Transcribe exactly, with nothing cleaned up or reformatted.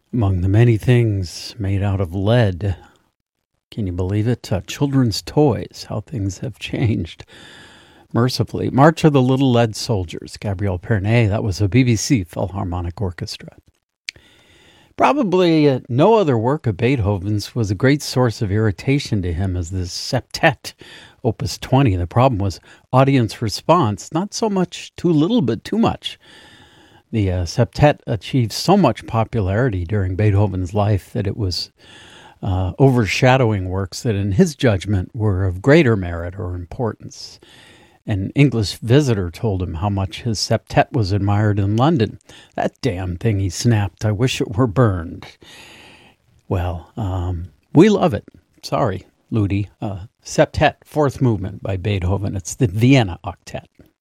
Among the many things made out of lead, can you believe it? Uh, children's toys, how things have changed. Mercifully. March of the Little Lead Soldiers, Gabriel Pernet. That was a B B C Philharmonic Orchestra. Probably uh, no other work of Beethoven's was a great source of irritation to him as the Septet, Opus twenty. The problem was audience response, not so much too little, but too much. The uh, Septet achieved so much popularity during Beethoven's life that it was uh, overshadowing works that, in his judgment, were of greater merit or importance. An English visitor told him how much his septet was admired in London. That damn thing, he snapped. I wish it were burned. Well, um, we love it. Sorry, Ludi. Uh, septet, fourth movement by Beethoven. It's the Vienna Octet.